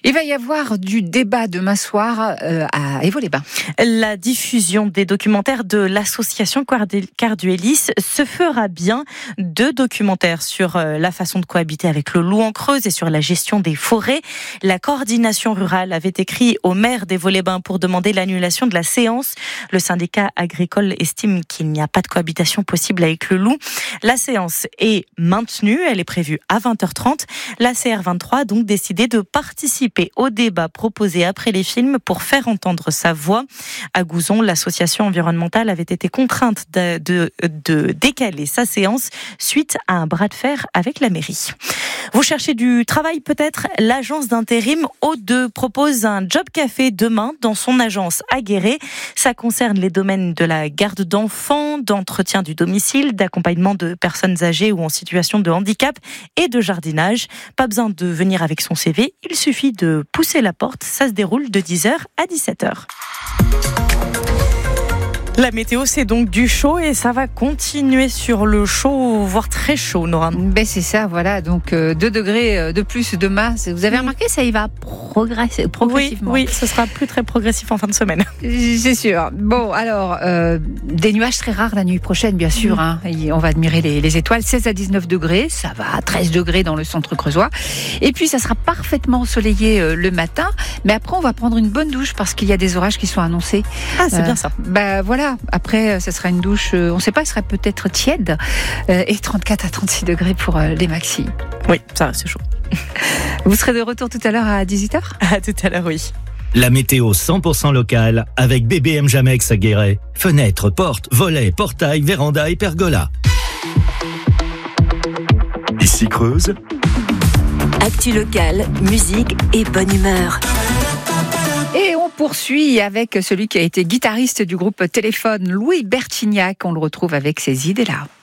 Il va y avoir du débat demain soir à Évaux-les-Bains. La diffusion des documentaires de l'association Carduelis se fera bien. 2 documentaires sur la façon de cohabiter avec le loup en Creuse et sur la gestion des forêts. La coordination rurale avait écrit au maire d'Évaux-les-Bains pour demander l'annulation de la séance. Le syndicat agricole estime qu'il n'y a pas de cohabitation possible avec le loup. La séance est maintenue, elle est prévue à 20h30. La CR23 a donc décidé de participer au débat proposé après les films pour faire entendre sa voix. À Gouzon, l'association environnementale avait été contrainte de décaler sa séance suite à un bras de fer avec la mairie. Vous cherchez du travail peut-être ? L'agence d'intérim O2 propose un job café demain dans son agence à Guéret. Ça concerne les domaines de la garde d'enfants, d'entretien du domicile, d'accompagnement de personnes âgées ou en situation de handicap et de jardinage. Pas besoin de venir avec son CV, il suffit de pousser la porte. Ça se déroule de 10h à 17h. La météo, c'est donc du chaud et ça va continuer sur le chaud, voire très chaud, Nora. Ben c'est ça, voilà. Donc 2 degrés de plus demain. Vous avez remarqué, ça y va progressivement. Oui, ce sera plus très progressif en fin de semaine. C'est sûr. Bon, alors, des nuages très rares la nuit prochaine, bien sûr. Hein. On va admirer les étoiles. 16 à 19 degrés, ça va à 13 degrés dans le centre creusois. Et puis, ça sera parfaitement ensoleillé le matin. Mais après, on va prendre une bonne douche parce qu'il y a des orages qui sont annoncés. Ah, c'est bien ça. Ben voilà. Après, ce sera une douche, on ne sait pas, elle sera peut-être tiède. Et 34 à 36 degrés pour les maxis. Oui, ça, c'est chaud. Vous serez de retour tout à l'heure à 18h ? À tout à l'heure, oui. La météo 100% locale avec BBM Jamex à Guéret. Fenêtres, portes, volets, portails, vérandas et pergolas. Ici Creuse. Actu locale, musique et bonne humeur. Et on poursuit avec celui qui a été guitariste du groupe Téléphone, Louis Bertignac. On le retrouve avec ses idées là.